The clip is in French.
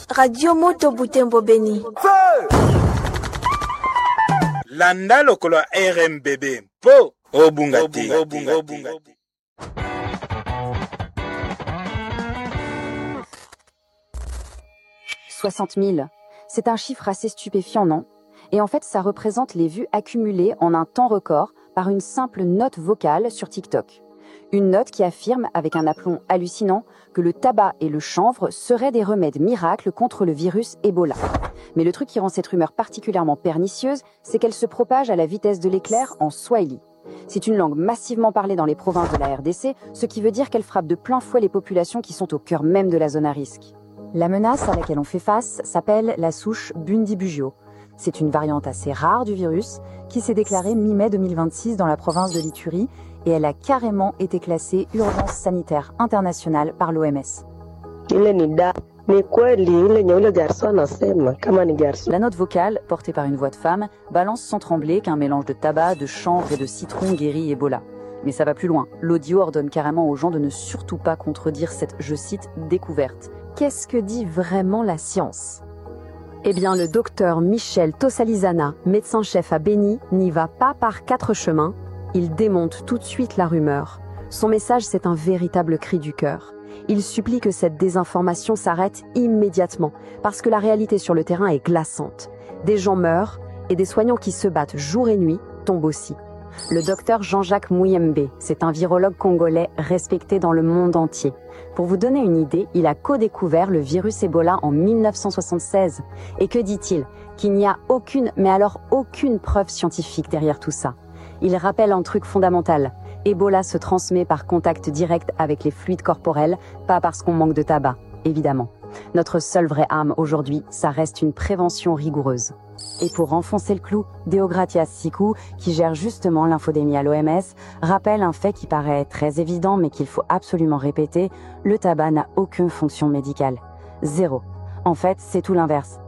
Radio Moto Butembo Beni. Landa lokolo RMBB. Po Obungati. 60 000. C'est un chiffre assez stupéfiant, non? Et en fait, ça représente les vues accumulées en un temps record par une simple note vocale sur TikTok. Une note qui affirme, avec un aplomb hallucinant, que le tabac et le chanvre seraient des remèdes miracles contre le virus Ebola. Mais le truc qui rend cette rumeur particulièrement pernicieuse, c'est qu'elle se propage à la vitesse de l'éclair en swahili. C'est une langue massivement parlée dans les provinces de la RDC, ce qui veut dire qu'elle frappe de plein fouet les populations qui sont au cœur même de la zone à risque. La menace à laquelle on fait face s'appelle la souche Bundibugyo. C'est une variante assez rare du virus qui s'est déclarée mi-mai 2026 dans la province de l'Ituri et elle a carrément été classée urgence sanitaire internationale par l'OMS. La note vocale, portée par une voix de femme, balance sans trembler qu'un mélange de tabac, de chanvre et de citron guérit Ebola. Mais ça va plus loin. L'audio ordonne carrément aux gens de ne surtout pas contredire cette, je cite, découverte. Qu'est-ce que dit vraiment la science ? Eh bien, le docteur Michel Tosalizana, médecin-chef à Beni, n'y va pas par 4 chemins. Il démonte tout de suite la rumeur. Son message, c'est un véritable cri du cœur. Il supplie que cette désinformation s'arrête immédiatement, parce que la réalité sur le terrain est glaçante. Des gens meurent, et des soignants qui se battent jour et nuit tombent aussi. Le docteur Jean-Jacques Mouyembe, c'est un virologue congolais respecté dans le monde entier. Pour vous donner une idée, il a co-découvert le virus Ebola en 1976. Et que dit-il? Qu'il n'y a aucune, mais alors aucune preuve scientifique derrière tout ça. Il rappelle un truc fondamental. Ebola se transmet par contact direct avec les fluides corporels, pas parce qu'on manque de tabac, évidemment. Notre seule vraie arme aujourd'hui, ça reste une prévention rigoureuse. Et pour enfoncer le clou, Deogratias Siku, qui gère justement l'infodémie à l'OMS, rappelle un fait qui paraît très évident mais qu'il faut absolument répéter, le tabac n'a aucune fonction médicale. Zéro. En fait, c'est tout l'inverse.